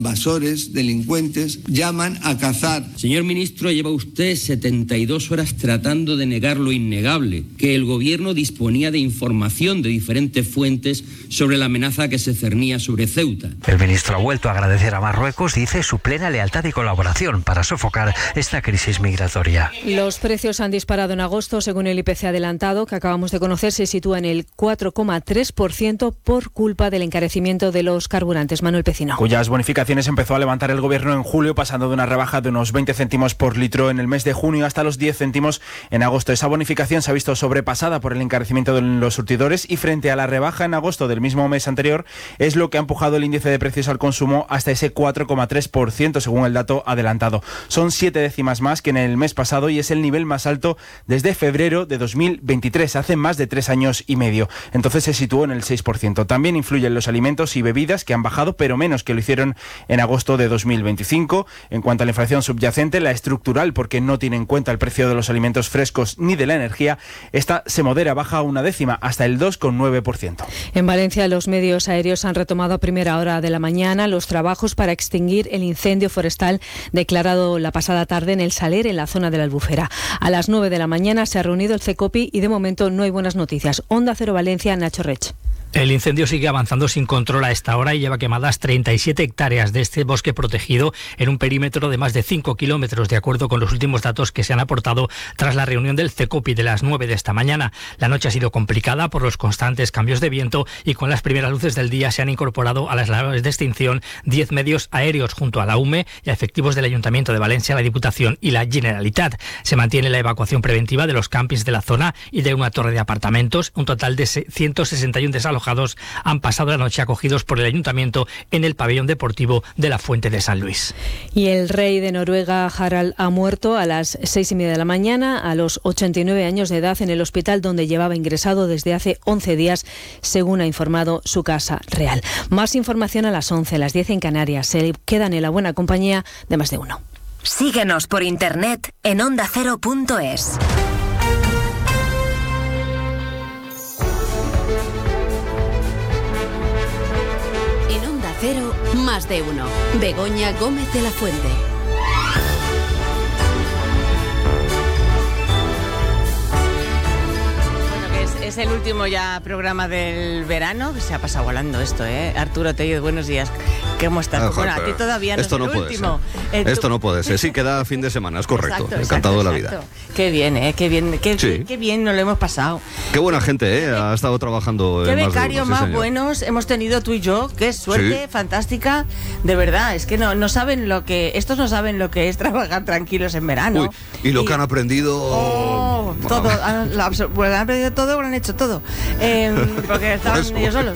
Invasores, delincuentes, llaman a cazar. Señor ministro, lleva usted 72 horas tratando de negar lo innegable, que el gobierno disponía de información de diferentes fuentes sobre la amenaza que se cernía sobre Ceuta. El ministro ha vuelto a agradecer a Marruecos, dice, su plena lealtad y colaboración para sofocar esta crisis migratoria. Los precios han disparado en agosto, según el IPC adelantado, que acabamos de conocer, se sitúa en el 4,3% por culpa del encarecimiento de los carburantes. Manuel Pecino. Cuyas bonificaciones empezó a levantar el gobierno en julio, pasando de una rebaja de unos 20 céntimos por litro en el mes de junio hasta los 10 céntimos en agosto. Esa bonificación se ha visto sobrepasada por el encarecimiento de los surtidores y frente a la rebaja en agosto del mismo mes anterior es lo que ha empujado el índice de precios al consumo hasta ese 4,3% según el dato adelantado. Son 7 décimas más que en el mes pasado y es el nivel más alto desde febrero de 2023, hace más de 3 años y medio. Entonces se situó en el 6%. También influyen los alimentos y bebidas, que han bajado, pero menos que lo hicieron en agosto de 2025. En cuanto a la inflación subyacente, la estructural, porque no tiene en cuenta el precio de los alimentos frescos ni de la energía, esta se modera, baja una décima hasta el 2,9%. En Valencia, los medios aéreos han retomado a primera hora de la mañana los trabajos para extinguir el incendio forestal declarado la pasada tarde en el Saler, en la zona de la Albufera. A las 9 de la mañana se ha reunido el CECOPI y de momento no hay buenas noticias. Onda Cero Valencia, Nacho Rech. El incendio sigue avanzando sin control a esta hora y lleva quemadas 37 hectáreas de este bosque protegido en un perímetro de más de 5 kilómetros, de acuerdo con los últimos datos que se han aportado tras la reunión del CECOPI de las 9 de esta mañana. La noche ha sido complicada por los constantes cambios de viento y con las primeras luces del día se han incorporado a las labores de extinción 10 medios aéreos junto a la UME y a efectivos del Ayuntamiento de Valencia, la Diputación y la Generalitat. Se mantiene la evacuación preventiva de los campings de la zona y de una torre de apartamentos. Un total de 161 desalojados han pasado la noche acogidos por el Ayuntamiento en el pabellón deportivo de la Fuente de San Luis. Y el rey de Noruega, Harald, ha muerto a las 6:30 de la mañana, a los 89 años de edad, en el hospital donde llevaba ingresado desde hace 11 días, según ha informado su casa real. Más información a las 11, las 10 en Canarias. Se quedan en la buena compañía de Más de Uno. Síguenos por internet en ondacero.es. Cero, Más de Uno. Begoña Gómez de la Fuente. Es el último ya programa del verano, que se ha pasado volando esto, ¿eh? Arturo Tellez, buenos días. ¿Cómo estás? Bueno, a ti todavía no es el último. Esto no puede ser. Sí, queda fin de semana, es correcto. Encantado de la vida. Qué bien, ¿eh? Qué bien, qué bien nos lo hemos pasado. Qué buena gente, ¿eh? Ha estado trabajando. Qué becarios más buenos hemos tenido tú y yo. Qué suerte fantástica. De verdad, es que no saben lo que... Estos no saben lo que es trabajar tranquilos en verano. Uy, y lo que han aprendido... todo. Han aprendido todo, lo han hecho todo. Porque estaban ellos solos.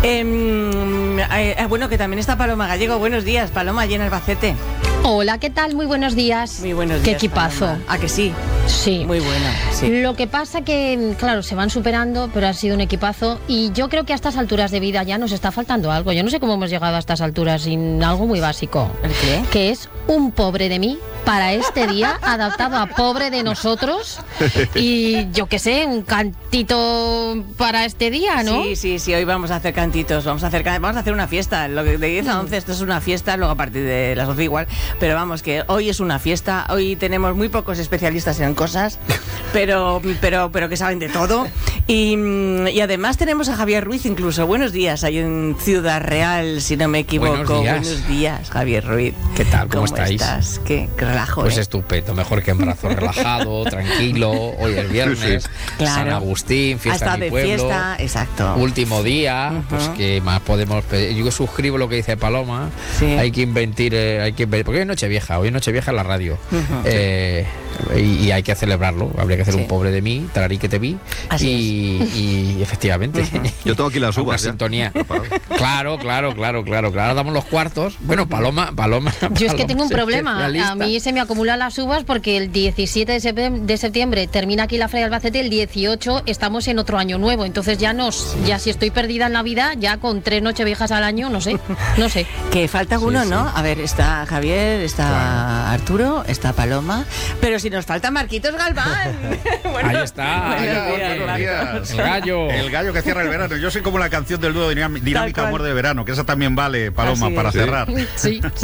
Bueno, que también está Paloma Gallego. Buenos días, Paloma, allí en Albacete. Hola, ¿qué tal? Muy buenos días. Muy buenos días. Qué equipazo. Paloma. ¿A que sí? Sí. Muy bueno, sí. Lo que pasa que, claro, se van superando, pero ha sido un equipazo y yo creo que a estas alturas de vida ya nos está faltando algo. Yo no sé cómo hemos llegado a estas alturas sin algo muy básico. ¿El qué? Que es un pobre de mí para este día, adaptado a pobre de nosotros. Y yo qué sé, un cantito para este día, ¿no? Sí, hoy vamos a hacer cantitos, vamos a hacer una fiesta. Lo que de 10 a 11 esto es una fiesta, luego a partir de las 11 igual, pero vamos, que hoy es una fiesta. Hoy tenemos muy pocos especialistas en cosas, pero que saben de todo. Y además tenemos a Javier Ruiz incluso. Buenos días, ahí en Ciudad Real, si no me equivoco. Buenos días, Javier Ruiz. ¿Qué tal? ¿Cómo estáis? Qué relajo. Pues estupendo, mejor que en brazo relajado, tranquilo. Hoy es viernes, claro. San Agustín, fiesta de mi pueblo. Fiesta, exacto. Último día, pues que más podemos pedir. Yo suscribo lo que dice Paloma. Sí. Hay que invertir, porque hoy es Nochevieja en la radio. Y hay que celebrarlo. Habría que hacer un pobre de mí, tararí que te vi. Y efectivamente. Yo tengo aquí las uvas. Sintonía. Claro. Ahora damos los cuartos. Bueno, Paloma. Yo es que tengo un problema. A mí se me acumulan las uvas porque el 17 de septiembre termina aquí la Feria de Albacete, el 18 estamos en otro año nuevo. Entonces ya si estoy perdida en la vida, ya con 3 Nocheviejas al año, no sé. Que falta uno, ¿no? A ver, está Javier, está Arturo, está Paloma, pero si nos falta Marquitos Galván. Bueno, ahí está. Buenos días. El gallo que cierra el verano. Yo soy como la canción del dúo Dinámica Amor de Verano, que esa también vale, Paloma, para cerrar. Sí.